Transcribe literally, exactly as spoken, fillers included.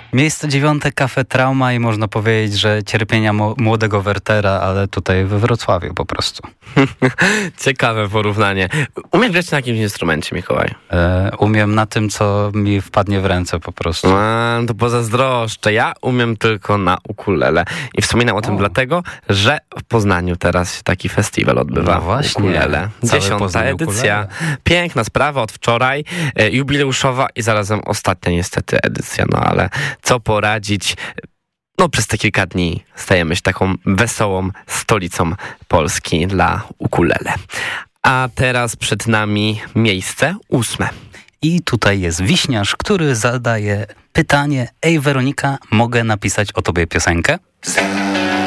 Miejsce dziewiąte, Cafe Trauma i można powiedzieć, że cierpienia mo- młodego Wertera, ale tutaj we Wrocławiu po prostu. Ciekawe porównanie. Umiesz grać na jakimś instrumencie, Mikołaj? E, umiem na tym, co mi wpadnie w ręce po prostu. A, to pozazdroszczę. Ja umiem tylko na ukulele. I wspominam o tym o. dlatego, że w Poznaniu teraz się taki festiwal odbywa. No właśnie. Ukulele. Dziesiąta edycja. Ukulele. Piękna sprawa od wczoraj. E, jubileuszowa i zarazem ostatnia niestety edycja. No ale co poradzić? No przez te kilka dni stajemy się taką wesołą stolicą Polski dla ukulele. A teraz przed nami miejsce ósme. I tutaj jest Wiśniarz, który zadaje pytanie: Ej Weronika, mogę napisać o tobie piosenkę?